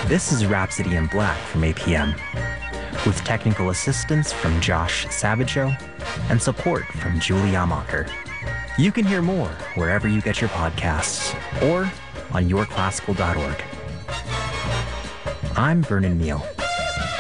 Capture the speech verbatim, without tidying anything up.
This is Rhapsody in Black from A P M, with technical assistance from Josh Savageau and support from Julie Amacher. You can hear more wherever you get your podcasts or on your classical dot org. I'm Vernon Neal.